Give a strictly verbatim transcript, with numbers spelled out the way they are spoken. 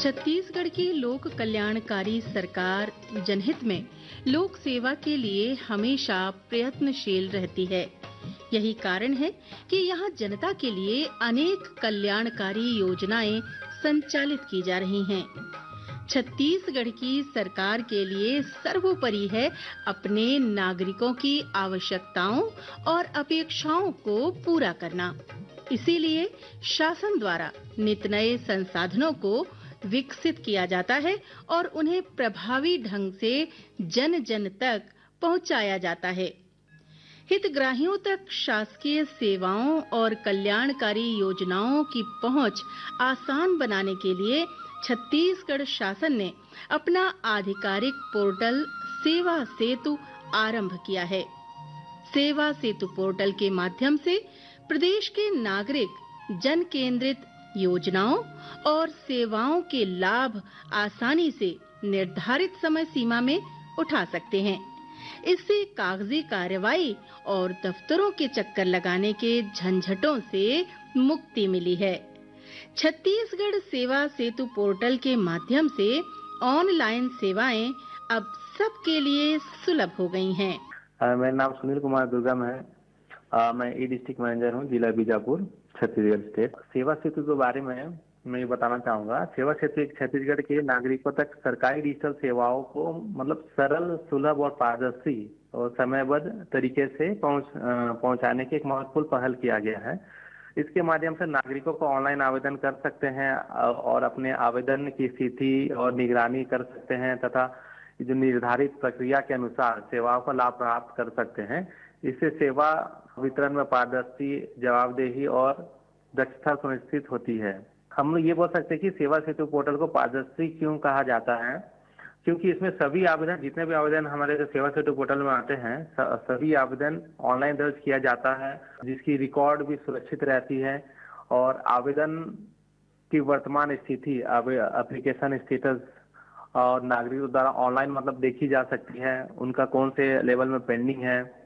छत्तीसगढ़ की लोक कल्याणकारी सरकार जनहित में लोक सेवा के लिए हमेशा प्रयत्नशील रहती है। यही कारण है कि यहाँ जनता के लिए अनेक कल्याणकारी योजनाएं संचालित की जा रही हैं। छत्तीसगढ़ की सरकार के लिए सर्वोपरि है अपने नागरिकों की आवश्यकताओं और अपेक्षाओं को पूरा करना। इसीलिए शासन द्वारा नित नए संसाधनों को विकसित किया जाता है और उन्हें प्रभावी ढंग से जन जन तक पहुंचाया जाता है। हितग्राहियों तक शासकीय सेवाओं और कल्याणकारी योजनाओं की पहुंच आसान बनाने के लिए छत्तीसगढ़ शासन ने अपना आधिकारिक पोर्टल सेवा सेतु आरंभ किया है। सेवा सेतु पोर्टल के माध्यम से प्रदेश के नागरिक जन केंद्रित योजनाओं और सेवाओं के लाभ आसानी से निर्धारित समय सीमा में उठा सकते हैं। इससे कागजी कार्रवाई और दफ्तरों के चक्कर लगाने के झंझटों से मुक्ति मिली है। छत्तीसगढ़ सेवा सेतु पोर्टल के माध्यम से ऑनलाइन सेवाएं अब सबके लिए सुलभ हो गई हैं। मेरा नाम सुनील कुमार दुर्गम है। आ, मैं ई डिस्ट्रिक्ट मैनेजर हूँ, जिला बीजापुर, छत्तीसगढ़ स्टेट। सेवा सेतु के बारे में मैं ये बताना चाहूंगा। सेवा सेतु एक छत्तीसगढ़ के नागरिकों तक सरकारी डिजिटल सेवाओं को मतलब सरल, सुलभ और पारदर्शी और समयबद्ध तरीके से पहुंच पहुंचाने की एक महत्वपूर्ण पहल किया गया है। इसके माध्यम से नागरिकों को ऑनलाइन आवेदन कर सकते हैं और अपने आवेदन की स्थिति और निगरानी कर सकते हैं तथा जो निर्धारित प्रक्रिया के अनुसार सेवाओं का लाभ प्राप्त कर सकते हैं। इससे सेवा वितरण में पारदर्शी, जवाबदेही और दक्षता सुनिश्चित होती है। हम लोग ये बोल सकते हैं कि सेवा सेतु पोर्टल को पारदर्शी क्यों कहा जाता है, क्योंकि इसमें सभी आवेदन, जितने भी आवेदन हमारे जो सेवा सेतु पोर्टल में आते हैं, सभी आवेदन ऑनलाइन दर्ज किया जाता है, जिसकी रिकॉर्ड भी सुरक्षित रहती है और आवेदन की वर्तमान स्थिति, एप्लीकेशन स्टेटस और नागरिकों द्वारा ऑनलाइन मतलब देखी जा सकती है। उनका कौन से लेवल में पेंडिंग है,